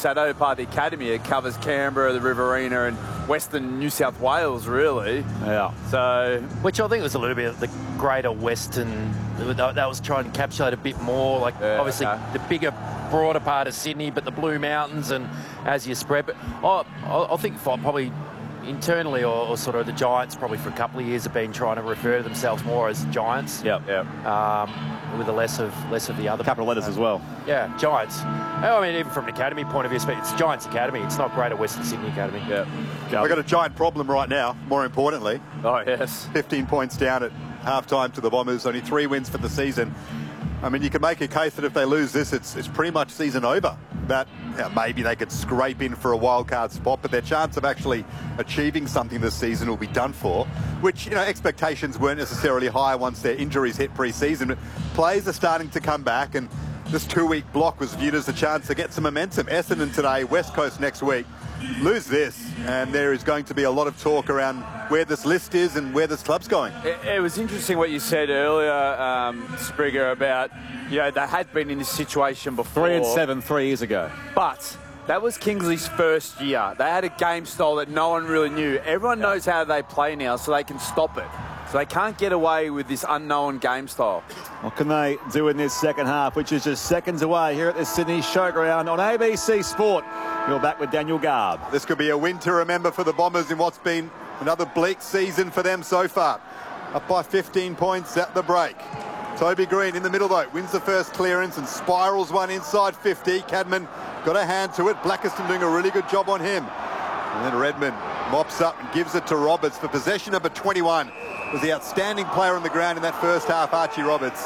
overshadowed by the academy. It covers Canberra, the Riverina, and Western New South Wales, really. Yeah. So, which I think was a little bit of the greater Western. That was trying to encapsulate a bit more, like obviously the bigger, broader part of Sydney, but the Blue Mountains, and as you spread. But I think probably internally, or sort of the Giants, probably for a couple of years, have been trying to refer to themselves more as Giants. Yep. With a less of the other capital letters as well. Yeah, Giants. I mean, even from an academy point of view, it's Giants Academy. It's not Greater Western Sydney Academy. Yeah. We've got a giant problem right now, more importantly. Oh, yes. 15 points down at half-time to the Bombers. Only 3 wins for the season. I mean, you can make a case that if they lose this, it's pretty much season over. That maybe they could scrape in for a wild card spot, but their chance of actually achieving something this season will be done for, which, expectations weren't necessarily high once their injuries hit pre-season. But players are starting to come back, and this 2-week block was viewed as a chance to get some momentum. Essendon today, West Coast next week. Lose this, and there is going to be a lot of talk around where this list is and where this club's going. It was interesting what you said earlier, Springer, about, they had been in this situation before. 3-7 3 years ago. But that was Kingsley's first year. They had a game style that no one really knew. Everyone knows how they play now, so they can stop it. So they can't get away with this unknown game style. What can they do in this second half, which is just seconds away here at the Sydney Showground on ABC Sport? You're back with Daniel Garb. This could be a win to remember for the Bombers in what's been another bleak season for them so far. Up by 15 points at the break. Toby Green in the middle, though, wins the first clearance and spirals one inside 50. Cadman got a hand to it. Blackiston doing a really good job on him. And then Redmond mops up and gives it to Roberts for possession number 21. Was the outstanding player on the ground in that first half, Archie Roberts.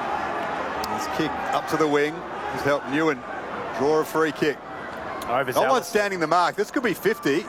His kick up to the wing has helped Newen draw a free kick. No one's standing the mark. This could be 50.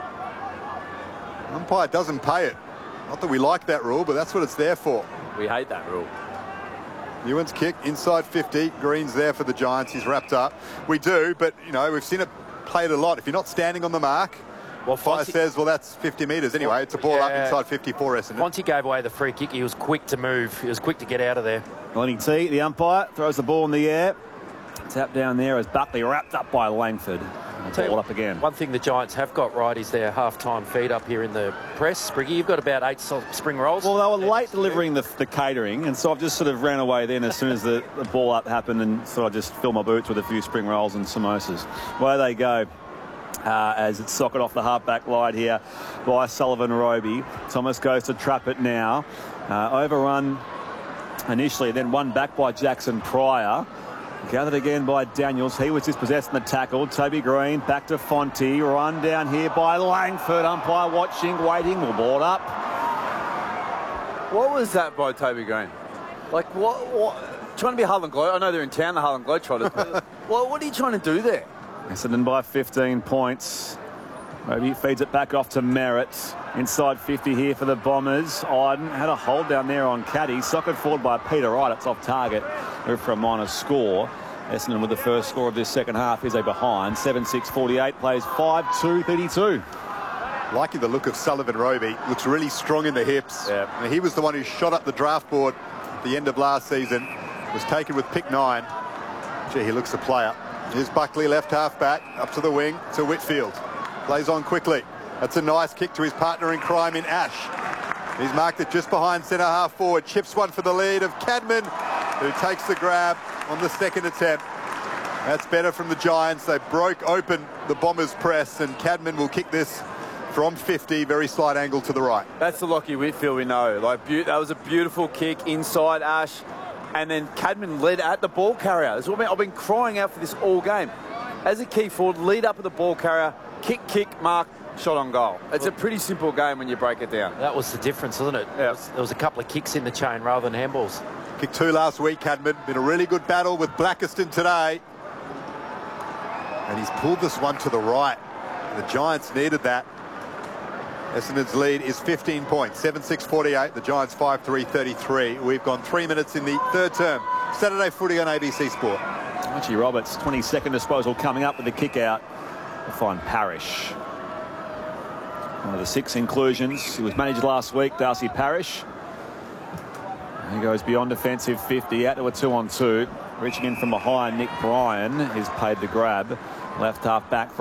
Umpire doesn't pay it. Not that we like that rule, but that's what it's there for. We hate that rule. Newen's kick inside 50. Green's there for the Giants. He's wrapped up. We do, but, we've seen it played a lot. If you're not standing on the mark, Fire says, well, that's 50 metres. Anyway, it's a ball up inside 50 for Essendon. Fonte gave away the free kick. He was quick to move. He was quick to get out of there. Lenny T, the umpire, throws the ball in the air. Tap down there as Buckley wrapped up by Langford. Ball up again. One thing the Giants have got right is their half-time feed up here in the press. Spriggy, you've got about 8 spring rolls. Well, they were late delivering the catering, and so I've just sort of ran away then as soon as the ball up happened, and so I just filled my boots with a few spring rolls and samosas. Away they go. As it's socket off the half-back line here by Sullivan Roby. Thomas goes to trap it now. Overrun initially, then won back by Jackson Pryor. Gathered again by Daniels. He was dispossessed in the tackle. Toby Green back to Fonte. Run down here by Langford. Umpire watching, waiting. Will ball up. What was that by Toby Green? Like, what? Trying to be Harlan Globetrotters? I know they're in town, the Harlan Globetrotters. But what are you trying to do there? Essendon by 15 points. Roby feeds it back off to Merritt. Inside 50 here for the Bombers. Iden had a hold down there on Caddy. Socket forward by Peter Wright. It's off target. Move for a minor score. Essendon with the first score of this second half is a behind. 7-6-48. Plays 5-2-32. Liking the look of Sullivan Roby. Looks really strong in the hips. Yeah. And he was the one who shot up the draft board at the end of last season. Was taken with pick 9. Gee, he looks a player. Here's Buckley, left half back, up to the wing, to Whitfield. Plays on quickly. That's a nice kick to his partner in crime in Ash. He's marked it just behind centre half forward. Chips one for the lead of Cadman, who takes the grab on the second attempt. That's better from the Giants. They broke open the Bombers' press, and Cadman will kick this from 50, very slight angle to the right. That's the Lockie Whitfield we know. That was a beautiful kick inside Ash. And then Cadman led at the ball carrier. That's what I've been crying out for this all game. As a key forward, lead up at the ball carrier, kick, mark, shot on goal. It's a pretty simple game when you break it down. That was the difference, wasn't it? Yeah. There was a couple of kicks in the chain rather than handballs. Kick 2 last week, Cadman. Been a really good battle with Blackiston today. And he's pulled this one to the right. The Giants needed that. Essendon's lead is 15 points, 7-6-48. The Giants 5-3-33. We've gone 3 minutes in the third term. Saturday footy on ABC Sport. Archie Roberts, 22nd disposal coming up with the kick out. We'll find Parrish. One of the 6 inclusions. He was managed last week, Darcy Parrish. He goes beyond defensive 50, out to a 2-on-2. Reaching in from behind, Nick Bryan has paid the grab. Left half back for